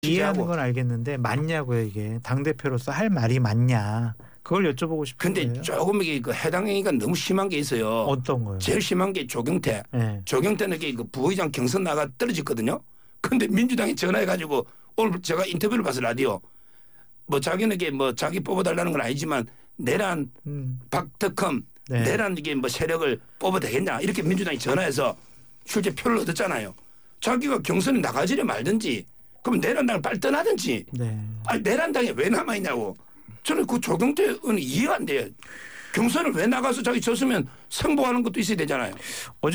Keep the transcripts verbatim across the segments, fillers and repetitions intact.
이해하는 건 알겠는데 맞냐고요 이게. 당대표로서 할 말이 맞냐. 그걸 여쭤보고 싶은 근데 거예요. 조금 이게 그 해당 행위가 너무 심한 게 있어요. 어떤 거요? 제일 심한 게 조경태. 네. 조경태는 이게 그 부의장 경선 나가 떨어졌거든요. 근데 민주당이 전화해가지고 오늘 제가 인터뷰를 봐서 라디오 뭐 자기는 이게 뭐 자기 뽑아달라는 건 아니지만 내란 음. 박특검 네. 내란 이게 뭐 세력을 뽑아도 되겠냐 이렇게 민주당이 전화해서 실제 표를 얻었잖아요. 자기가 경선에 나가지려 말든지 그럼 내란당을 빨리 떠나든지. 네. 아니 내란당에 왜 남아있냐고. 저는 그 조경태 의원은 이해가 안 돼요. 경선을 왜 나가서 자기 졌으면 승복하는 것도 있어야 되잖아요. 어제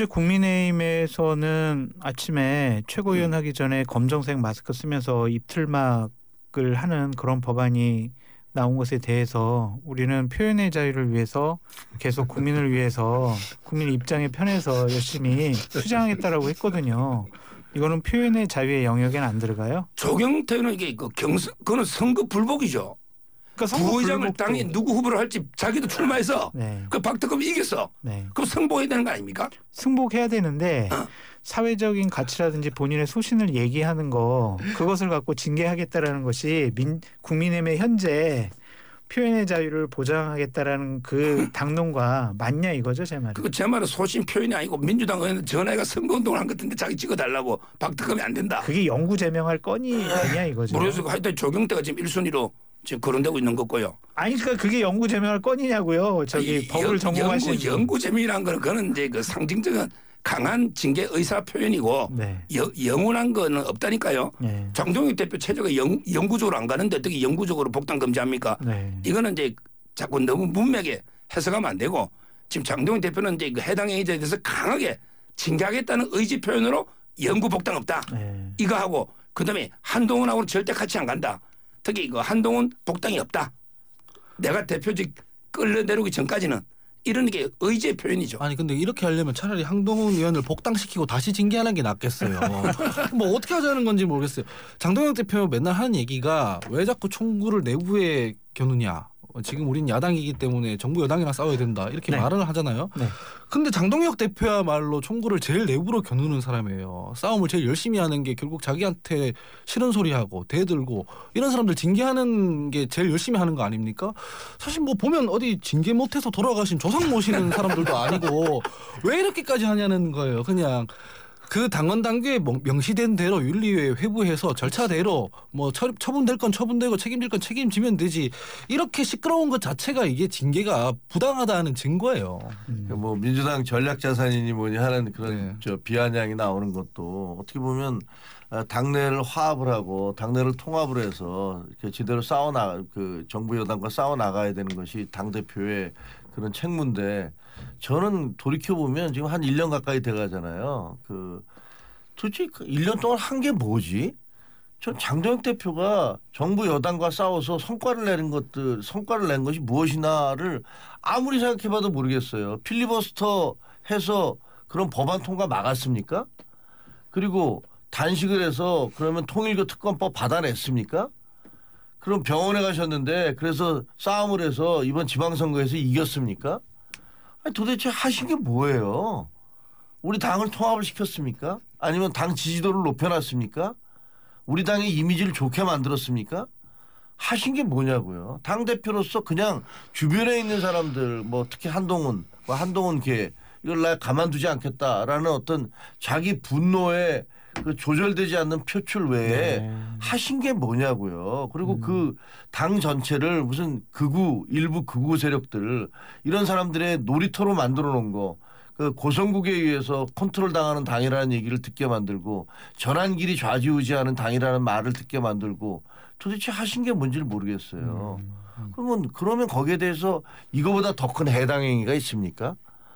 국민의힘에서는 아침에 최고위원 하기 전에 검정색 마스크 쓰면서 입틀막을 하는 그런 법안이 나온 것에 대해서 우리는 표현의 자유를 위해서 계속 국민을 위해서 국민 입장에 편해서 열심히 투쟁하겠다라고 했거든요. 이거는 표현의 자유의 영역에는 안 들어가요? 조경태는 이게 그 경선 그거는 선거 불복이죠. 그러니까 부의장을 당이 누구 후보로 할지 자기도 출마해서 네. 그 박특검 이겼어. 네. 그럼 승복해야 되는 거 아닙니까? 승복해야 되는데 어. 사회적인 가치라든지 본인의 소신을 얘기하는 거 그것을 갖고 징계하겠다라는 것이 민, 국민의힘의 현재 표현의 자유를 보장하겠다라는 그 당론과 맞냐 이거죠 제 말은. 그거 제 말은 소신 표현이 아니고 민주당 의원 전화가 선거운동을 한 것 같은데 자기 찍어달라고 박특검이 안 된다. 그게 영구 제명할 건이 되냐 이거죠. 모르겠어요. 하여튼 조경태가 지금 일 순위로 지금 거론되고 있는 거고요. 아니 그러니까 그게 영구 제명할 건이냐고요. 저기 아니, 법을 영, 전공하신 영구, 영구 제명이라는 거는 그거는 이제 그 상징적인 강한 징계 의사 표현이고 네. 여, 영원한 거는 없다니까요. 네. 장동혁 대표 체제가 영, 영구적으로 안 가는데 어떻게 영구적으로 복당 금지합니까? 네. 이거는 이제 자꾸 너무 문맥에 해석하면 안 되고 지금 장동혁 대표는 이제 그 해당 행위에 대해서 강하게 징계하겠다는 의지 표현으로 영구 복당 없다. 네. 이거 하고 그다음에 한동훈하고는 절대 같이 안 간다. 특히 그 한동훈 복당이 없다. 내가 대표직 끌려내려오기 전까지는 이런 게 의지의 표현이죠. 아니 근데 이렇게 하려면 차라리 한동훈 의원을 복당시키고 다시 징계하는 게 낫겠어요. 뭐 어떻게 하자는 건지 모르겠어요. 장동혁 대표 맨날 하는 얘기가 왜 자꾸 총구를 내부에 겨누냐. 지금 우린 야당이기 때문에 정부 여당이랑 싸워야 된다 이렇게 네. 말을 하잖아요. 네. 근데 장동혁 대표야말로 총구를 제일 내부로 겨누는 사람이에요. 싸움을 제일 열심히 하는 게 결국 자기한테 싫은 소리하고 대들고 이런 사람들 징계하는 게 제일 열심히 하는 거 아닙니까? 사실 뭐 보면 어디 징계 못해서 돌아가신 조상 모시는 사람들도 아니고 왜 이렇게까지 하냐는 거예요. 그냥 그 당원 당규에 명시된 대로 윤리위에 회부해서 절차대로 뭐 처분될 건 처분되고 책임질 건 책임지면 되지. 이렇게 시끄러운 것 자체가 이게 징계가 부당하다는 증거예요. 음. 뭐 민주당 전략자산이니 뭐니 하는 그런 네. 저 비아냥이 나오는 것도 어떻게 보면 당내를 화합을 하고 당내를 통합을 해서 이렇게 제대로 싸워 나 그 정부 여당과 싸워 나가야 되는 것이 당 대표의 그런 책무인데. 저는 돌이켜보면 지금 한 일 년 가까이 돼가잖아요. 그 도대체 일 년 동안 한 게 뭐지? 전 장동혁 대표가 정부 여당과 싸워서 성과를 내는 것들, 성과를 낸 것이 무엇이나를 아무리 생각해봐도 모르겠어요. 필리버스터 해서 그런 법안 통과 막았습니까? 그리고 단식을 해서 그러면 통일교 특검법 받아냈습니까? 그럼 병원에 가셨는데 그래서 싸움을 해서 이번 지방선거에서 이겼습니까? 아니 도대체 하신 게 뭐예요? 우리 당을 통합을 시켰습니까? 아니면 당 지지도를 높여놨습니까? 우리 당의 이미지를 좋게 만들었습니까? 하신 게 뭐냐고요. 당대표로서 그냥 주변에 있는 사람들 뭐 특히 한동훈, 뭐 한동훈 개 이걸 나 가만두지 않겠다라는 어떤 자기 분노에 그 조절되지 않는 표출 외에 네. 하신 게 뭐냐고요. 그리고 음. 그 당 전체를 무슨 극우 일부 극우 세력들 이런 사람들의 놀이터로 만들어 놓은 거. 그 고성국에 의해서 컨트롤 당하는 당이라는 얘기를 듣게 만들고 전환길이 좌지우지하는 당이라는 말을 듣게 만들고 도대체 하신 게 뭔지를 모르겠어요. 음. 음. 그러면 그러면 거기에 대해서 이거보다 더 큰 해당 행위가 있습니까?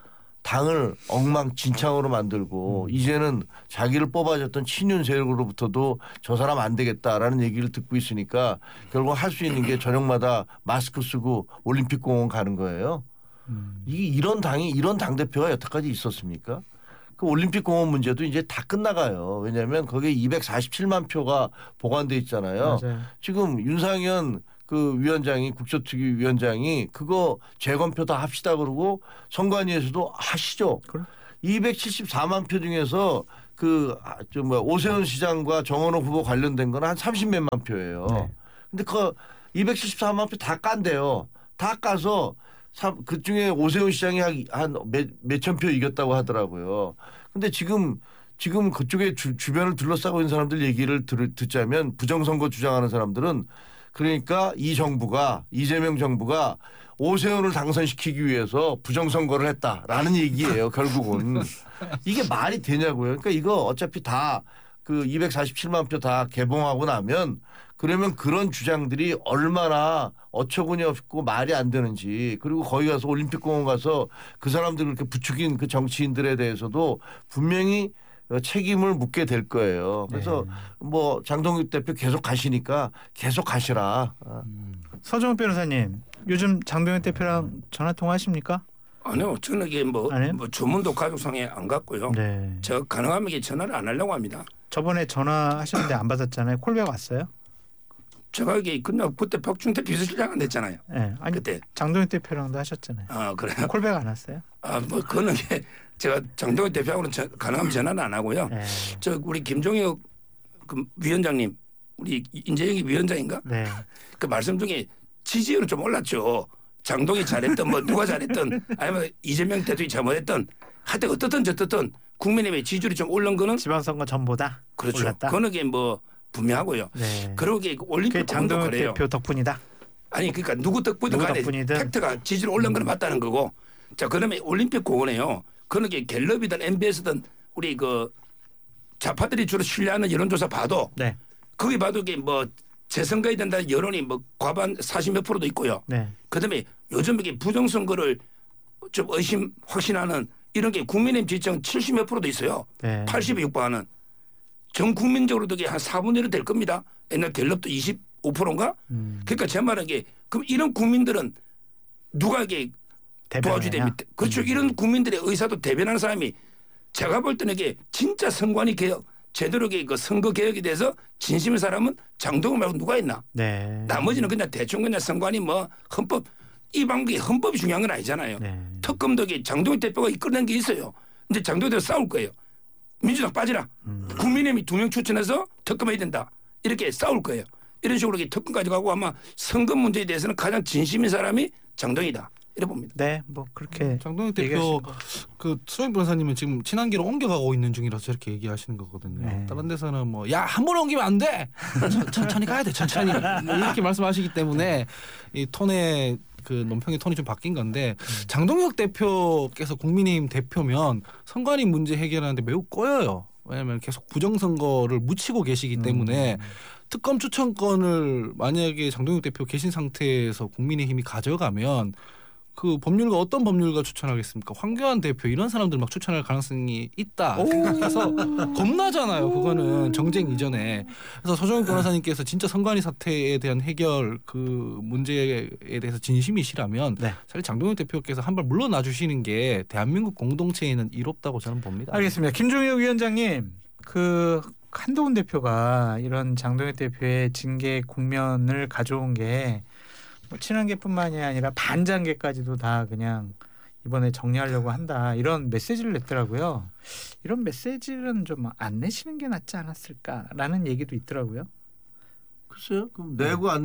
당을 엉망진창으로 만들고 음. 이제는 자기를 뽑아줬던 친윤 세력으로부터도 저 사람 안 되겠다라는 얘기를 듣고 있으니까 결국 할 수 있는 게 저녁마다 마스크 쓰고 올림픽공원 가는 거예요. 음. 이게 이런 당이 이런 당대표가 여태까지 있었습니까? 그 올림픽공원 문제도 이제 다 끝나가요. 왜냐하면 거기에 이백사십칠만 표가 보관돼 있잖아요. 맞아요. 지금 윤상현 그 위원장이 국조특위 위원장이 그거 재검표 다 합시다 그러고 선관위에서도 하시죠. 그래? 이백칠십사만 표 중에서 그좀 뭐야 오세훈 시장과 정원호 후보 관련된 거는 한 삼십몇만 표예요. 네. 근데 그 이백칠십사만 표 다 깐대요. 다 까서 그 중에 오세훈 시장이 한 몇천 표 이겼다고 하더라고요. 근데 지금 지금 그쪽에 주, 주변을 둘러싸고 있는 사람들 얘기를 들, 듣자면 부정선거 주장하는 사람들은 그러니까 이 정부가 이재명 정부가 오세훈을 당선시키기 위해서 부정선거를 했다라는 얘기예요. 결국은 이게 말이 되냐고요. 그러니까 이거 어차피 다 그 이백사십칠만 표 다 개봉하고 나면 그러면 그런 주장들이 얼마나 어처구니 없고 말이 안 되는지 그리고 거기 가서 올림픽공원 가서 그 사람들을 그렇게 부추긴 그 정치인들에 대해서도 분명히 책임을 묻게 될 거예요. 그래서 네. 뭐 장동혁 대표 계속 가시니까 계속 가시라. 음. 서정훈 변호사님 요즘 장동혁 대표랑 전화 통화하십니까? 아니요. 저는 이게 뭐, 뭐 주문도 가족상에 안 갔고요. 네. 저 가능하면 이게 전화를 안 하려고 합니다. 저번에 전화하셨는데 안 받았잖아요. 콜백 왔어요? 제가 이게 그냥 그때 박준태 비서실장 안 됐잖아요. 네. 아니 그때 장동혁 대표랑도 하셨잖아요. 아 그래요? 콜백 안 왔어요? 아 뭐 그거는 게 제가 장동혁 대표하고는 저, 가능하면 전화는 안 하고요. 네. 저 우리 김종혁 그 위원장님 우리 인재영이 위원장인가? 네. 그 말씀 중에 지지율은 좀 올랐죠. 장동혁이 잘했던 뭐 누가 잘했던 아니면 이재명 대통령이 잘못했던 하여튼 어떻든 저떻든 국민의힘의 지지율이 좀 올른 거는 지방선거 전보다 그렇죠. 올랐다. 그거는 게 뭐 분명하고요. 네. 그러게 올림픽 장동혁 대표 덕분이다. 아니 그러니까 누구 덕분이든 누구 간에 덕분이든. 팩트가 지지율 올른 거는 맞다는 거고. 자 그러면 올림픽 공원에요. 그런 게 갤럽이든 엠비에스든 우리 그 좌파들이 주로 신뢰하는 여론조사 봐도 네. 거기 봐도 이게 뭐 재선거에 된다는 여론이 뭐 과반 사십 몇 프로도 있고요. 네. 그다음에 요즘 이게 부정선거를 좀 의심 확신하는 이런 게 국민의힘 지지층 칠십 몇 프로도 있어요. 네. 팔십에 육박하는 전 국민적으로도 한 사분의 일은 될 겁니다. 옛날 갤럽도 이십오 퍼센트인가? 음. 그러니까 제 말은 게 그럼 이런 국민들은 누가 이게 도와줘야 됩니까? 그렇죠. 음. 이런 국민들의 의사도 대변하는 사람이 제가 볼 때는 이게 진짜 선관위 개혁 제대로 그 선거 개혁에 대해서 진심인 사람은 장동혁 말고 누가 있나? 네. 나머지는 그냥 대충 그냥 선관위 뭐 헌법 이 방법이 헌법이 중요한 건 아니잖아요. 네. 특검도 장동혁 대표가 이끌어낸 게 있어요. 이제 장동혁 대표 싸울 거예요. 민주당 빠지라. 음. 국민의힘이 두 명 추천해서 특검해야 된다. 이렇게 싸울 거예요. 이런 식으로 특검까지 가고 아마 선거 문제에 대해서는 가장 진심인 사람이 장동혁이다. 이래 봅니다. 네, 뭐 그렇게 장동혁 대표 그 수영 변호사님은 지금 친한계로 옮겨가고 있는 중이라서 저렇게 얘기하시는 거거든요. 네. 다른 데서는 뭐 야 한 번 옮기면 안 돼. 천천히 가야 돼. 천천히 뭐 이렇게 말씀하시기 때문에 이 톤의 그 논평의 톤이 좀 바뀐 건데 음. 장동혁 대표께서 국민의힘 대표면 선관위 문제 해결하는데 매우 꼬여요. 왜냐하면 계속 부정선거를 묻히고 계시기 때문에 음. 특검 추천권을 만약에 장동혁 대표 계신 상태에서 국민의힘이 가져가면 그 법률가 어떤 법률가 추천하겠습니까? 황교안 대표 이런 사람들 막 추천할 가능성이 있다 생각해서 겁나잖아요. 그거는 정쟁 이전에. 그래서 서정훈 변호사님께서 진짜 선관위 사태에 대한 해결 그 문제에 대해서 진심이시라면 네. 사실 장동혁 대표께서 한 발 물러나 주시는 게 대한민국 공동체에는 이롭다고 저는 봅니다. 알겠습니다. 김종혁 위원장님 그 한동훈 대표가 이런 장동혁 대표의 징계 국면을 가져온 게 뭐 친한계뿐만이 아니라 반장계까지도 다 그냥 이번에 정리하려고 한다 이런 메시지를 냈더라고요. 이런 메시지는 좀 안 내시는 게 낫지 않았을까라는 얘기도 있더라고요. 글쎄요. 그럼 내고 네. 안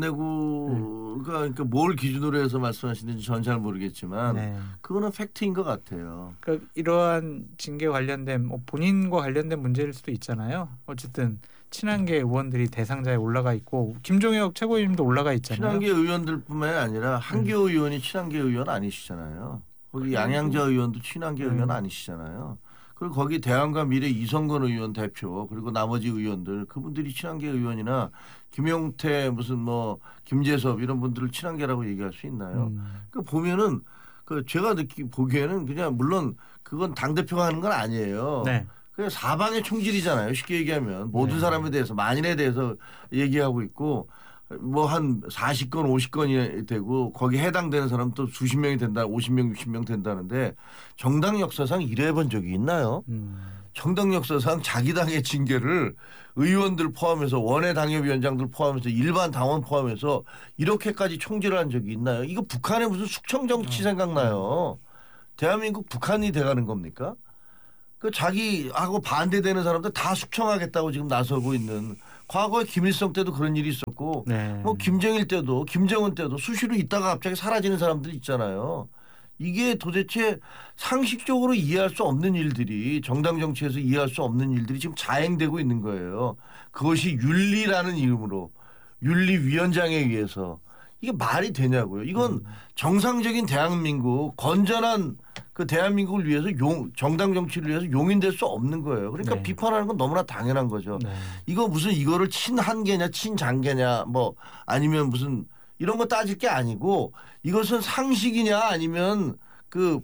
내고 네. 그러니까 뭘 기준으로 해서 말씀하시는지 전 잘 모르겠지만 네. 그거는 팩트인 것 같아요. 그러니까 이러한 징계 관련된 뭐 본인과 관련된 문제일 수도 있잖아요. 어쨌든 친한계 의원들이 대상자에 올라가 있고 김종혁 최고위원도 올라가 있잖아요. 친한계 의원들뿐만 아니라 한교 음. 의원이 친한계 의원 아니시잖아요. 거기 양양자 의원도 친한계 음. 의원 아니시잖아요. 그리고 거기 대한과 미래 이성건 의원 대표 그리고 나머지 의원들 그분들이 친한계 의원이나 김용태 무슨 뭐 김재섭 이런 분들을 친한계라고 얘기할 수 있나요? 음. 그 보면은 그 제가 느끼 보기에는 그냥 물론 그건 당 대표가 하는 건 아니에요. 네. 그냥 사방의 총질이잖아요. 쉽게 얘기하면 모든 네. 사람에 대해서 만인에 대해서 얘기하고 있고 뭐 한 사십 건 오십 건이 되고 거기 해당되는 사람 또 수십 명이 된다 오십 명 육십 명 된다는데 정당 역사상 이래 본 적이 있나요? 음. 정당 역사상 자기 당의 징계를 의원들 포함해서 원외 당협위원장들 포함해서 일반 당원 포함해서 이렇게까지 총질을 한 적이 있나요? 이거 북한의 무슨 숙청 정치 생각나요? 대한민국 북한이 돼가는 겁니까? 그 자기하고 반대되는 사람들 다 숙청하겠다고 지금 나서고 있는. 과거에 김일성 때도 그런 일이 있었고 네. 뭐 김정일 때도 김정은 때도 수시로 있다가 갑자기 사라지는 사람들 있잖아요. 이게 도대체 상식적으로 이해할 수 없는 일들이 정당 정치에서 이해할 수 없는 일들이 지금 자행되고 있는 거예요. 그것이 윤리라는 이름으로 윤리위원장에 의해서 이게 말이 되냐고요. 이건 음. 정상적인 대한민국 건전한 그 대한민국을 위해서 용, 정당 정치를 위해서 용인될 수 없는 거예요. 그러니까 네. 비판하는 건 너무나 당연한 거죠. 네. 이거 무슨 이거를 친한계냐 친장계냐 뭐 아니면 무슨 이런 거 따질 게 아니고 이것은 상식이냐 아니면 그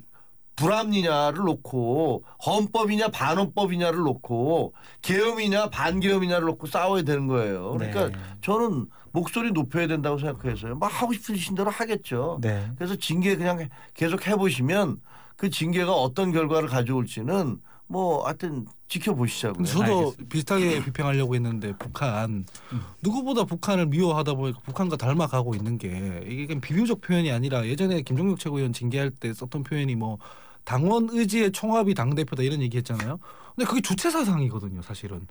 불합리냐를 놓고 헌법이냐 반헌법이냐를 놓고 계엄이냐 반계엄이냐를 놓고 싸워야 되는 거예요. 그러니까 네. 저는 목소리 높여야 된다고 생각해서요. 막 하고 싶으신 대로 하겠죠. 네. 그래서 징계 그냥 계속 해보시면 그 징계가 어떤 결과를 가져올지는 뭐 하여튼 지켜보시자고요. 저도 알겠습니다. 비슷하게 비평하려고 했는데 북한 음. 누구보다 북한을 미워하다 보니까 북한과 닮아가고 있는 게 이게 그냥 비교적 표현이 아니라 예전에 김종육 최고위원 징계할 때 썼던 표현이 뭐 당원 의지의 총합이 당대표다 이런 얘기했잖아요. 근데 그게 주체 사상이거든요. 사실은.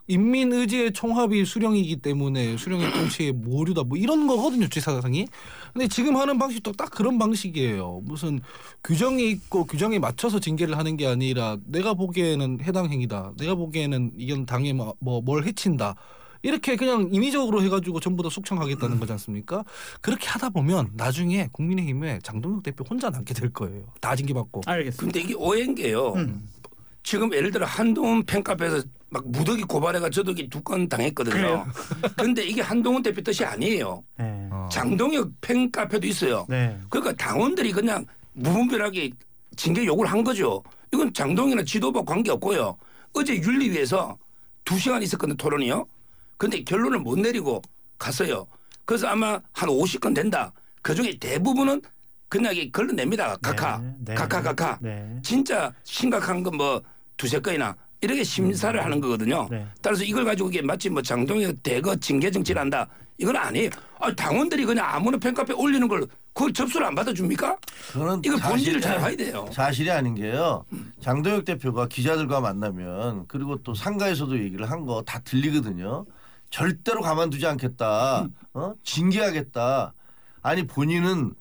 인민 의지의 총합이 수령이기 때문에 수령의 통치의 모류다 뭐 이런 거거든요. 주체 사상이. 근데 지금 하는 방식도 딱 그런 방식이에요. 무슨 규정이 있고 규정에 맞춰서 징계를 하는 게 아니라 내가 보기에는 해당 행위다. 내가 보기에는 이건 당에 뭐 뭘 해친다. 이렇게 그냥 인위적으로 해가지고 전부 다 숙청하겠다는 거지 않습니까? 그렇게 하다 보면 나중에 국민의힘에 장동혁 대표 혼자 남게 될 거예요. 다 징계받고. 알겠습니다. 근데 이게 오해인 게요. 음. 지금 예를 들어 한동훈 팬카페에서 막 무더기 고발해가 저도 두 건 당했거든요. 그런데 이게 한동훈 대표 뜻이 아니에요. 네. 어. 장동혁 팬카페도 있어요. 네. 그러니까 당원들이 그냥 무분별하게 징계 요구를 한 거죠. 이건 장동혁이나 지도부와 관계없고요. 어제 윤리위에서 두 시간 있었거든요. 토론이요. 그런데 결론을 못 내리고 갔어요. 그래서 아마 한 오십 건 된다. 그중에 대부분은 그냥 걸러냅니다. 각하. 네, 네, 각하 각하. 네. 진짜 심각한 건 뭐 두세 건이나 이렇게 심사를 음. 하는 거거든요. 네. 따라서 이걸 가지고 이게 마치 뭐 장동혁 대거 징계 정치를 한다. 이건 아니에요. 아, 당원들이 그냥 아무나 팬카페 올리는 걸 그걸 접수를 안 받아줍니까? 이거 본질을 잘 봐야 돼요. 사실이 아닌 게요. 장동혁 대표가 기자들과 만나면 그리고 또 상가에서도 얘기를 한 거 다 들리거든요. 절대로 가만두지 않겠다. 어? 징계하겠다. 아니 본인은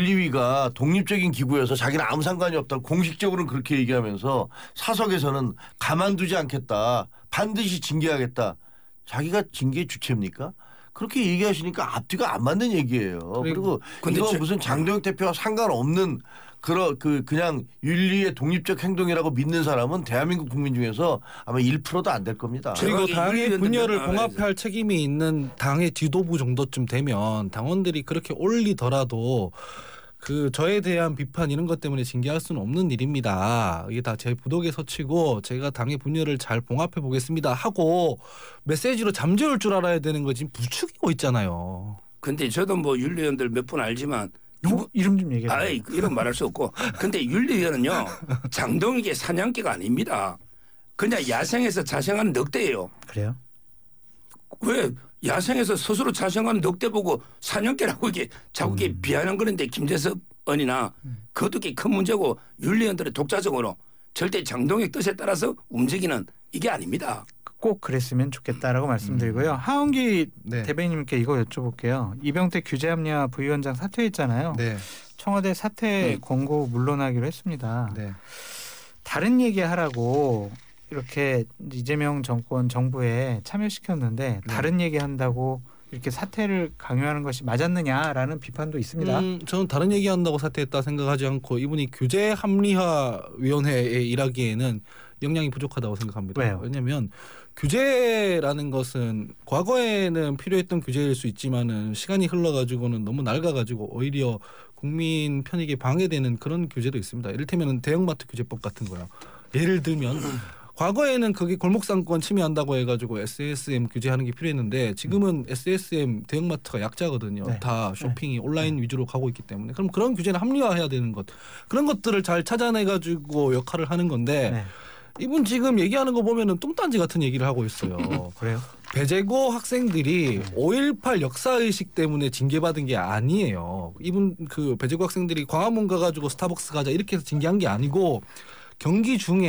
윤리위가 독립적인 기구여서 자기는 아무 상관이 없다고 공식적으로는 그렇게 얘기하면서 사석에서는 가만두지 않겠다. 반드시 징계하겠다. 자기가 징계 주체입니까? 그렇게 얘기하시니까 앞뒤가 안 맞는 얘기예요. 그리고 이거 저... 무슨 장동혁 대표와 상관없는 그런 그 그냥 윤리의 독립적 행동이라고 믿는 사람은 대한민국 국민 중에서 아마 일 퍼센트도 안 될 겁니다. 그리고 당의 분열을 봉합할 책임이 있는 당의 지도부 정도쯤 되면 당원들이 그렇게 올리더라도 그 저에 대한 비판 이런 것 때문에 징계할 수는 없는 일입니다. 이게 다 제 부덕에 서치고 제가 당의 분열을 잘 봉합해 보겠습니다 하고 메시지로 잠재울 줄 알아야 되는 거 지금 부추기고 있잖아요. 근데 저도 뭐 윤리위원들 몇 분 알지만 뭐? 이름 좀 얘기해. 아, 이런 말할 수 없고. 근데 윤리위원은요 장동혁의 사냥개가 아닙니다. 그냥 야생에서 자생하는 늑대예요. 그래요? 왜 야생에서 스스로 자생하는 늑대 보고 사냥개라고 이게 자꾸 이게 음. 비하는 그런데 김재석 의원이나 음. 그것도 꽤 큰 문제고 윤리위원들의 독자적으로 절대 장동혁 뜻에 따라서 움직이는 이게 아닙니다. 꼭 그랬으면 좋겠다라고 말씀드리고요. 음. 하은기 네. 대변인님께 이거 여쭤볼게요. 이병택 규제합리화 부위원장 사퇴했잖아요. 네. 청와대 사퇴 음. 권고 물러나기로 했습니다. 네. 다른 얘기하라고 이렇게 이재명 정권 정부에 참여시켰는데 네. 다른 얘기한다고 이렇게 사퇴를 강요하는 것이 맞았느냐라는 비판도 있습니다. 음, 저는 다른 얘기한다고 사퇴했다 생각하지 않고 이분이 규제합리화위원회에 일하기에는 역량이 부족하다고 생각합니다. 왜요? 왜냐하면 규제라는 것은 과거에는 필요했던 규제일 수 있지만은 시간이 흘러가지고는 너무 낡아가지고 오히려 국민 편익에 방해되는 그런 규제도 있습니다. 이를테면 대형마트 규제법 같은 거요. 예를 들면 과거에는 그게 골목상권 침해한다고 해가지고 에스에스엠 규제하는 게 필요했는데 지금은 에스에스엠 대형마트가 약자거든요. 네. 다 쇼핑이 네. 온라인 네. 위주로 가고 있기 때문에 그럼 그런 규제는 합리화해야 되는 것 그런 것들을 잘 찾아내가지고 역할을 하는 건데 네. 이분 지금 얘기하는 거 보면은 뚱딴지 같은 얘기를 하고 있어요. 그래요? 배제고 학생들이 오일팔 역사의식 때문에 징계받은 게 아니에요. 이분 그 배제고 학생들이 광화문 가가지고 스타벅스 가자 이렇게 해서 징계한 게 아니고 경기 중에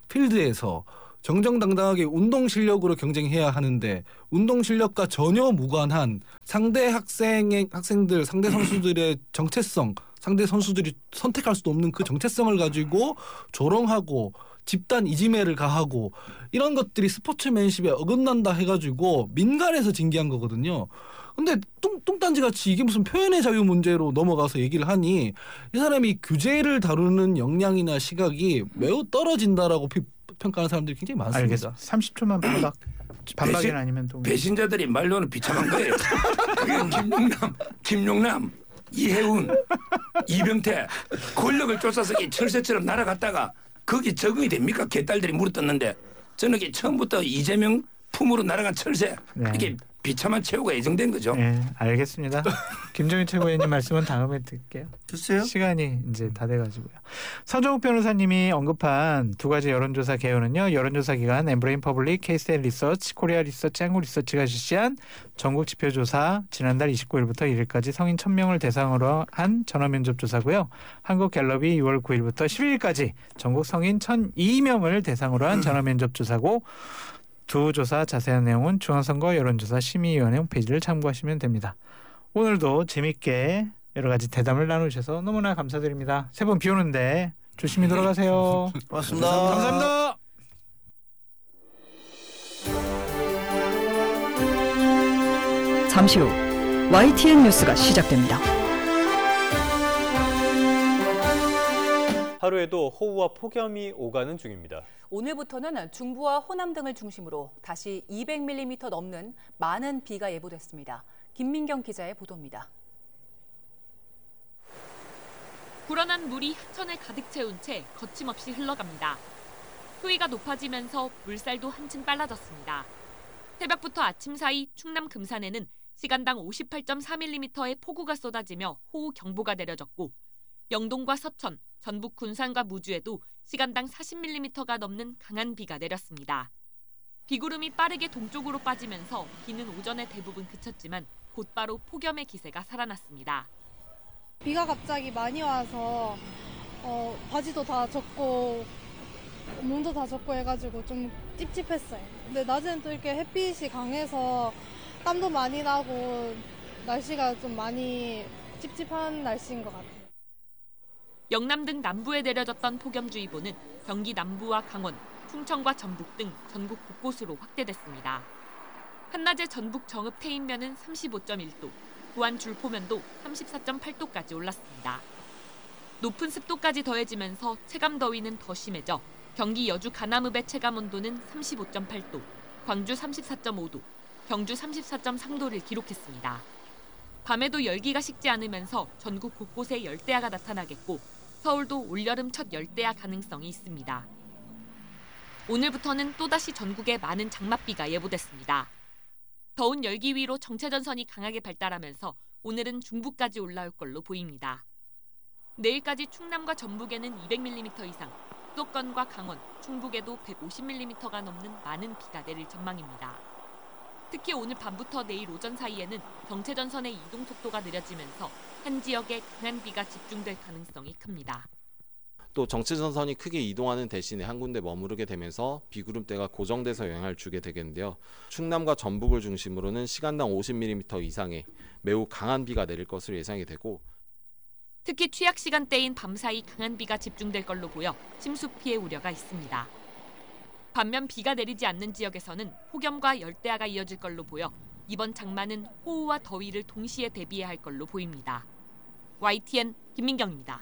필드에서 정정당당하게 운동 실력으로 경쟁해야 하는데 운동 실력과 전혀 무관한 상대 학생의 학생들, 상대 선수들의 정체성, 상대 선수들이 선택할 수도 없는 그 정체성을 가지고 조롱하고 집단 이지매를 가하고 이런 것들이 스포츠맨십에 어긋난다 해가지고 민간에서 징계한 거거든요. 근데 뚱, 뚱딴지 같이 이게 무슨 표현의 자유 문제로 넘어가서 얘기를 하니 이 사람이 규제를 다루는 역량이나 시각이 매우 떨어진다라고 피, 평가하는 사람들이 굉장히 많습니다. 알겠습니다. 삼십 초만 반박. 반박이 배신, 아니면 동 배신자들이 말로는 비참한 거예요. 그게 김용남, 김용남, 이혜운, 이병태 권력을 쫓아서 철새처럼 날아갔다가 거기 적응이 됩니까? 개딸들이 물어뜯는데 저는 이게 처음부터 이재명 품으로 날아간 철새 네. 이게 비참한 최후가 예정된 거죠. 네, 알겠습니다. 김종인 최고위원님 말씀은 다음에 듣게요. 됐어요? 시간이 이제 다 돼가지고요. 서정욱 변호사님이 언급한 두 가지 여론조사 개요는요. 여론조사 기관 엠브레인 퍼블릭, 케이스텔 리서치, 코리아 리서치, 한국 리서치가 실시한 전국 지표조사 지난달 이십구일부터 일일까지 성인 천 명을 대상으로 한 전화면접 조사고요. 한국 갤럽이 유월 구일부터 십일일까지 전국 성인 천이 명을 대상으로 한 전화면접 조사고 두 조사 자세한 내용은 중앙선거 여론조사 심의위원회 홈페이지를 참고하시면 됩니다. 오늘도 재밌게 여러 가지 대담을 나누셔서 너무나 감사드립니다. 세 분 비 오는데 조심히 돌아가세요. 고맙습니다. 감사합니다. 잠시 후 와이티엔 뉴스가 시작됩니다. 하루에도 호우와 폭염이 오가는 중입니다. 오늘부터는 중부와 호남 등을 중심으로 다시 이백 밀리미터 넘는 많은 비가 예보됐습니다. 김민경 기자의 보도입니다. 불어난 물이 하천을 가득 채운 채 거침없이 흘러갑니다. 수위가 높아지면서 물살도 한층 빨라졌습니다. 새벽부터 아침 사이 충남 금산에는 시간당 오십팔 점 사 밀리미터의 폭우가 쏟아지며 호우 경보가 내려졌고 영동과 서천, 전북 군산과 무주에도 시간당 사십 밀리미터가 넘는 강한 비가 내렸습니다. 비구름이 빠르게 동쪽으로 빠지면서 비는 오전에 대부분 그쳤지만 곧바로 폭염의 기세가 살아났습니다. 비가 갑자기 많이 와서 어, 바지도 다 젖고 몸도 다 젖고 해가지고 좀 찝찝했어요. 근데 낮에는 또 이렇게 햇빛이 강해서 땀도 많이 나고 날씨가 좀 많이 찝찝한 날씨인 것 같아요. 영남 등 남부에 내려졌던 폭염주의보는 경기 남부와 강원, 충청과 전북 등 전국 곳곳으로 확대됐습니다. 한낮에 전북 정읍 태인면은 삼십오 점 일 도, 부안 줄포면도 삼십사 점 팔 도까지 올랐습니다. 높은 습도까지 더해지면서 체감 더위는 더 심해져 경기 여주 가남읍의 체감 온도는 삼십오 점 팔 도, 광주 삼십사 점 오 도, 경주 삼십사 점 삼 도를 기록했습니다. 밤에도 열기가 식지 않으면서 전국 곳곳에 열대야가 나타나겠고 서울도 올여름 첫 열대야 가능성이 있습니다. 오늘부터는 또다시 전국에 많은 장맛비가 예보됐습니다. 더운 열기 위로 정체전선이 강하게 발달하면서 오늘은 중부까지 올라올 걸로 보입니다. 내일까지 충남과 전북에는 이백 밀리미터 이상, 수도권과 강원, 충북에도 백오십 밀리미터가 넘는 많은 비가 내릴 전망입니다. 특히 오늘 밤부터 내일 오전 사이에는 정체전선의 이동 속도가 느려지면서 한 지역에 강한 비가 집중될 가능성이 큽니다. 또 정체전선이 크게 이동하는 대신에 한 군데 머무르게 되면서 비구름대가 고정돼서 영향을 주게 되겠는데요. 충남과 전북을 중심으로는 시간당 오십 밀리미터 이상의 매우 강한 비가 내릴 것으로 예상이 되고 특히 취약 시간대인 밤사이 강한 비가 집중될 걸로 보여 침수 피해 우려가 있습니다. 반면 비가 내리지 않는 지역에서는 폭염과 열대야가 이어질 걸로 보여 이번 장마는 호우와 더위를 동시에 대비해야 할 걸로 보입니다. 와이티엔 김민경입니다.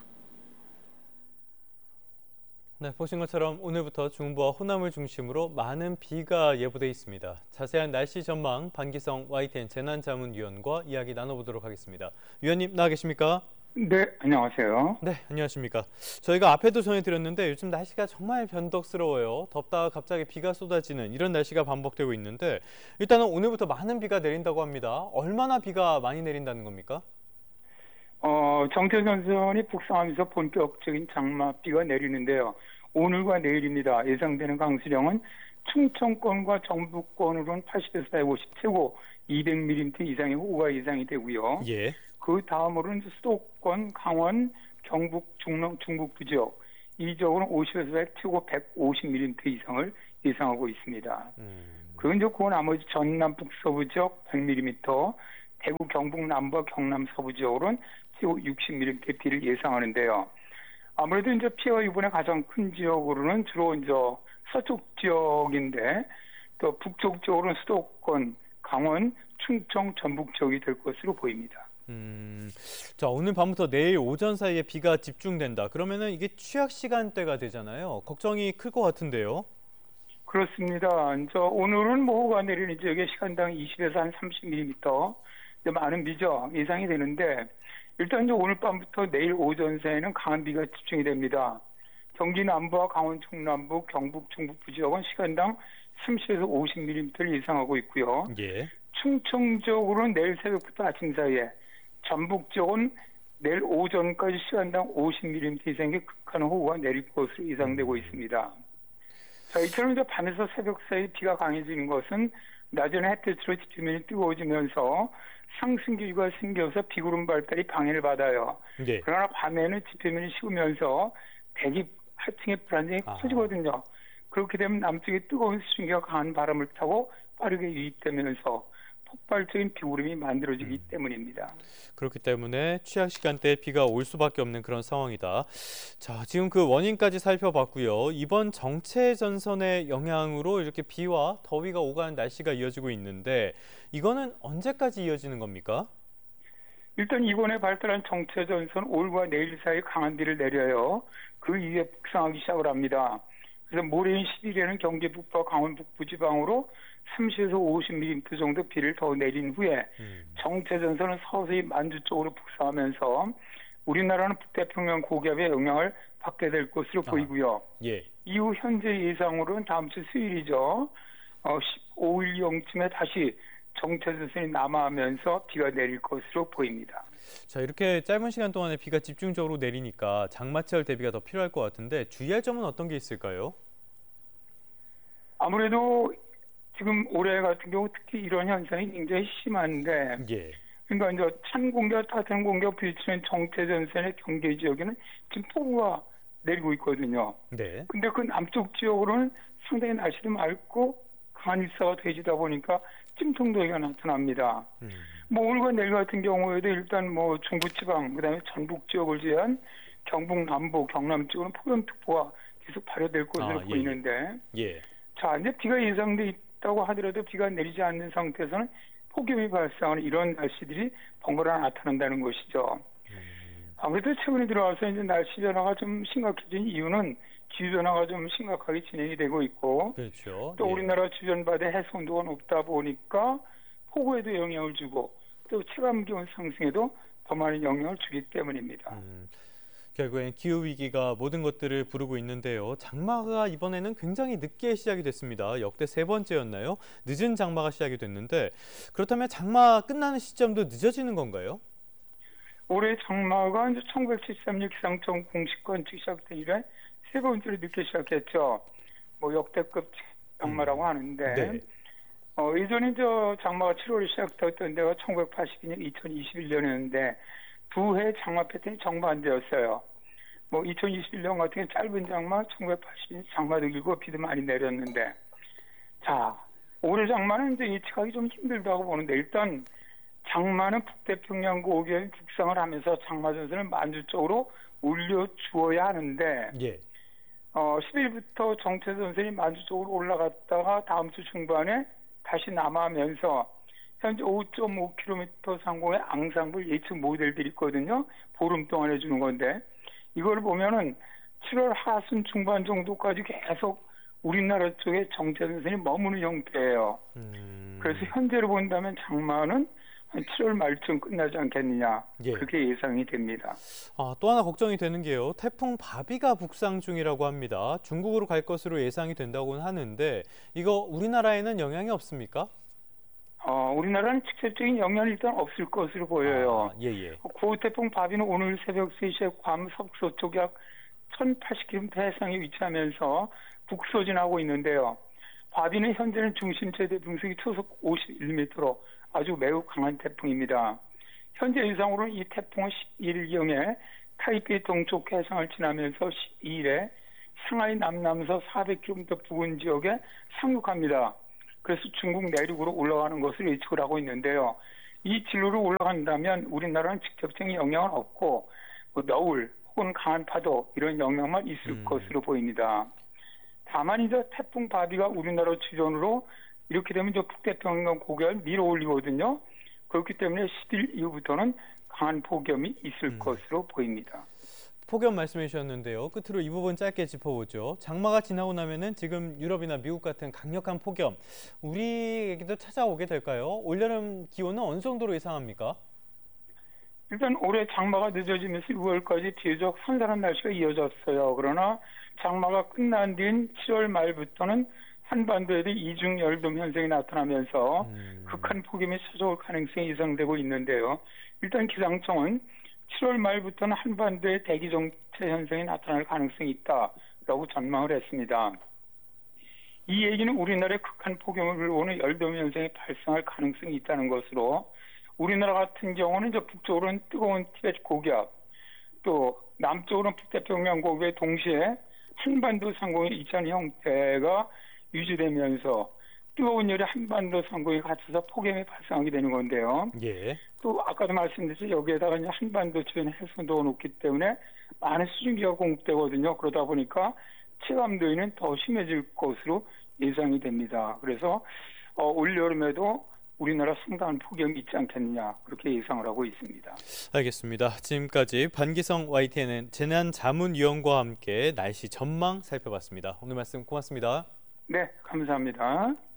네, 보신 것처럼 오늘부터 중부와 호남을 중심으로 많은 비가 예보돼 있습니다. 자세한 날씨 전망 반기성 와이티엔 재난자문위원과 이야기 나눠보도록 하겠습니다. 위원님 나와 계십니까? 네, 안녕하세요. 네, 안녕하십니까. 저희가 앞에도 전해드렸는데 요즘 날씨가 정말 변덕스러워요. 덥다가 갑자기 비가 쏟아지는 이런 날씨가 반복되고 있는데 일단은 오늘부터 많은 비가 내린다고 합니다. 얼마나 비가 많이 내린다는 겁니까? 어, 정체전선이 북상하면서 본격적인 장맛비가 내리는데요. 오늘과 내일입니다. 예상되는 강수량은 충청권과 전북권으로는 팔십에서 백오십, 최고 이백 밀리미터 이상의 호우가 예상이 되고요. 예. 그 다음으로는 수도권, 강원, 경북, 중남, 중북 부지역 이적으로는 오십에서 백, 최고 백오십 밀리미터 이상을 예상하고 있습니다. 음. 그리고 이제 그 나머지 전남 북서부 지역 백 밀리미터, 대구 경북 남부와 경남 서부 지역으로는 최고 육십 밀리미터 비를 예상하는데요. 아무래도 이제 피해가 이번에 가장 큰 지역으로는 주로 이제 서쪽 지역인데 또 북쪽 지역으로는 수도권, 강원, 충청, 전북 지역이 될 것으로 보입니다. 음, 자 오늘 밤부터 내일 오전 사이에 비가 집중된다. 그러면은 이게 취약 시간대가 되잖아요. 걱정이 클 것 같은데요. 그렇습니다. 저 오늘은 모호가 내리는 지역에 시간당 이십에서 한 삼십 밀리미터 많은 비죠 예상이 되는데 일단 이제 오늘 밤부터 내일 오전 사이에는 강한 비가 집중이 됩니다. 경기 남부와 강원 충남부, 경북 중북부 지역은 시간당 삼십에서 오십 밀리미터를 예상하고 있고요. 예. 충청 지역으로는 내일 새벽부터 아침 사이에, 전북 지역은 내일 오전까지 시간당 오십 밀리미터 이상의 극한 호우가 내릴 것으로 예상되고 있습니다. 자, 이처럼 이제 밤에서 새벽 사이 비가 강해지는 것은 낮에는 햇빛으로 지표면이 뜨거워지면서 상승기류가 생겨서 비구름 발달이 방해를 받아요. 네. 그러나 밤에는 지표면이 식으면서 대기 하층의 불안정이 아. 커지거든요. 그렇게 되면 남쪽에 뜨거운 수증기가 강한 바람을 타고 빠르게 유입되면서 폭발적인 비구름이 만들어지기 음. 때문입니다. 그렇기 때문에 취약 시간대에 비가 올 수밖에 없는 그런 상황이다. 자, 지금 그 원인까지 살펴봤고요. 이번 정체 전선의 영향으로 이렇게 비와 더위가 오가는 날씨가 이어지고 있는데 이거는 언제까지 이어지는 겁니까? 일단 이번에 발달한 정체 전선 올과 내일 사이 강한 비를 내려요. 그 이후에 북상하기 시작을 합니다. 그래서 모레인 십 일에는 경기 북부와 강원 북부 지방으로 삼십에서 오십 밀리미터 정도 비를 더 내린 후에 음. 정체 전선은 서서히 만주 쪽으로 북상하면서 우리나라는 북태평양 고기압의 영향을 받게 될 것으로 아. 보이고요. 예. 이후 현재 예상으로는 다음 주 수요일이죠. 어, 십오 일 영쯤에 다시 정체 전선이 남하하면서 비가 내릴 것으로 보입니다. 자, 이렇게 짧은 시간 동안에 비가 집중적으로 내리니까 장마철 대비가 더 필요할 것 같은데 주의할 점은 어떤 게 있을까요? 아무래도 지금 올해 같은 경우 특히 이런 현상이 굉장히 심한데 예. 그러니까 이제 찬 공기와 따뜻한 공기가 부딪히는 정체 전선의 경계 지역에는 지금 폭우가 내리고 있거든요. 네. 근데 그 남쪽 지역으로는 상당히 날씨도 맑고 강한 일사가 되지다 보니까 찜통더위가 나타납니다. 음. 뭐 오늘과 내일 같은 경우에도 일단 뭐 중부지방 그다음에 전북 지역을 제한 경북 남부, 경남 쪽은 폭염특보가 계속 발효될 것으로 아, 예. 보이는데 예. 자 이제 비가 예상돼 있다고 하더라도 비가 내리지 않는 상태에서는 폭염이 발생하는 이런 날씨들이 번갈아 나타난다는 것이죠. 음. 아무래도 최근에 들어와서 이제 날씨 변화가 좀 심각해진 이유는 기후 변화가 좀 심각하게 진행이 되고 있고 그렇죠. 또 예. 우리나라 주변 바다의 해수 온도가 높다 보니까 폭우에도 영향을 주고 또 체감 기온 상승에도 더 많은 영향을 주기 때문입니다. 음, 결국엔 기후 위기가 모든 것들을 부르고 있는데요. 장마가 이번에는 굉장히 늦게 시작이 됐습니다. 역대 세 번째였나요? 늦은 장마가 시작이 됐는데 그렇다면 장마 끝나는 시점도 늦어지는 건가요? 올해 장마가 이제 천구백칠십삼 년 기상청 공식 관측 시작된 이래 세 번째로 늦게 시작했죠. 뭐 역대급 장마라고 음. 하는데 네. 어, 예전에 저 장마가 칠월에 시작됐던 데가 천구백팔십이 년, 이천이십일 년이었는데 두 해 장마 패턴이 정반대였어요. 뭐 이천이십일 년 같은 경우 짧은 장마, 천구백팔십 년 장마도 길고 비도 많이 내렸는데 자 올해 장마는 이제 예측하기 좀 힘들다고 보는데 일단 장마는 북태평양 고기압이 북상을 하면서 장마 전선을 만주 쪽으로 올려주어야 하는데 예. 어, 십 일부터 정체 전선이 만주 쪽으로 올라갔다가 다음 주 중반에 다시 남하면서 현재 오 점 오 킬로미터 상공의 앙상블 예측 모델들이 있거든요. 보름 동안 해주는 건데 이걸 보면은 칠월 하순 중반 정도까지 계속 우리나라 쪽에 정체 전선이 머무는 형태예요. 음... 그래서 현재로 본다면 장마는 한 칠월 말쯤 끝나지 않겠느냐 예. 그렇게 예상이 됩니다. 아, 또 하나 걱정이 되는 게요. 태풍 바비가 북상 중이라고 합니다. 중국으로 갈 것으로 예상이 된다고는 하는데 이거 우리나라에는 영향이 없습니까? 어, 우리나라는 직접적인 영향이 일단 없을 것으로 보여요. 아, 예, 예. 구 태풍 바비는 오늘 새벽 세 시에 괌 서북서쪽 약 천팔십 킬로미터 해상에 위치하면서 북서진하고 있는데요. 바비는 현재는 중심 최대 풍속이 초속 오십일 미터로 아주 매우 강한 태풍입니다. 현재 예상으로는 이 태풍은 십일 일경에 타이페이 동쪽 해상을 지나면서 십이 일에 상하이 남남서 사백 킬로미터 부근 지역에 상륙합니다. 그래서 중국 내륙으로 올라가는 것을 예측을 하고 있는데요. 이 진로로 올라간다면 우리나라는 직접적인 영향은 없고 뭐 너울 혹은 강한 파도 이런 영향만 있을 음. 것으로 보입니다. 다만 이제 태풍 바비가 우리나라 주변으로 이렇게 되면 저 북태평양 고기를 밀어올리거든요. 그렇기 때문에 십 일 이후부터는 강한 폭염이 있을 음. 것으로 보입니다. 폭염 말씀해 주셨는데요. 끝으로 이 부분 짧게 짚어보죠. 장마가 지나고 나면은 지금 유럽이나 미국 같은 강력한 폭염 우리에게도 찾아오게 될까요? 올여름 기온은 어느 정도로 예상합니까? 일단 올해 장마가 늦어지면서 유월까지 비교적 선선한 날씨가 이어졌어요. 그러나 장마가 끝난 뒤인 칠월 말부터는 한반도에도 이중 열돔 현상이 나타나면서 음. 극한 폭염이 찾아올 가능성이 예상되고 있는데요. 일단 기상청은 칠월 말부터는 한반도에 대기 정체 현상이 나타날 가능성이 있다라고 전망을 했습니다. 이 얘기는 우리나라에 극한 폭염을 오는 열돔 현상이 발생할 가능성이 있다는 것으로 우리나라 같은 경우는 이제 북쪽으로는 뜨거운 티베트 고기압, 또 남쪽으로는 북태평양 고기압 동시에 한반도 상공의 이천 형태가 유지되면서 뜨거운 열이 한반도 상공에 갇혀서 폭염이 발생하게 되는 건데요. 예. 또 아까도 말씀드렸듯이 여기에다가 이제 한반도 주변에 해수도가 높기 때문에 많은 수증기가 공급되거든요. 그러다 보니까 체감도에는 더 심해질 것으로 예상이 됩니다. 그래서 어, 올 여름에도 우리나라 상당한 폭염이 있지 않겠느냐 그렇게 예상을 하고 있습니다. 알겠습니다. 지금까지 반기성 와이티엔 재난자문위원과 함께 날씨 전망 살펴봤습니다. 오늘 말씀 고맙습니다. 네, 감사합니다.